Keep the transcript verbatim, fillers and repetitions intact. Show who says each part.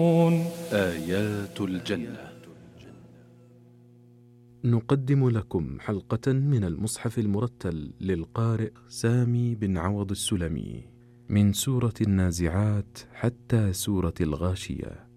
Speaker 1: آيات الجنة.
Speaker 2: نقدم لكم حلقة من المصحف المرتل للقارئ سامي بن عوض السلمي من سورة النازعات حتى سورة الغاشية.